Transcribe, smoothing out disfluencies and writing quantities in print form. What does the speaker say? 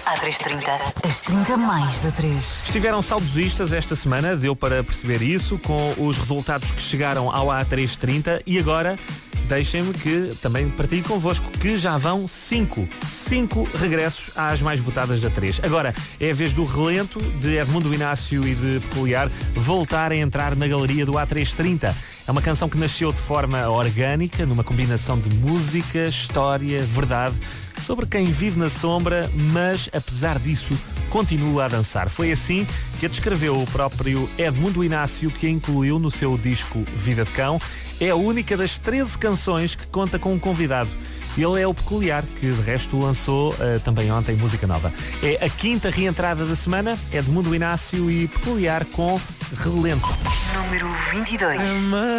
A330, as 30 mais da 3. Estiveram saudosistas esta semana, deu para perceber isso, com os resultados que chegaram ao A330 e agora deixem-me que também partilhe convosco que já vão 5 regressos às mais votadas da 3. Agora é a vez do Relento, de Edmundo Inácio e de Peculiar voltar a entrar na galeria do A330. É uma canção que nasceu de forma orgânica, numa combinação de música, história, verdade, sobre quem vive na sombra, mas apesar disso continua a dançar. Foi assim que a descreveu o próprio Edmundo Inácio, que a incluiu no seu disco Vida de Cão. É a única das 13 canções que conta com um convidado. Ele é o Peculiar, que de resto lançou também ontem música nova. É a 5ª reentrada da semana, Edmundo Inácio e Peculiar com Relento. Número 22.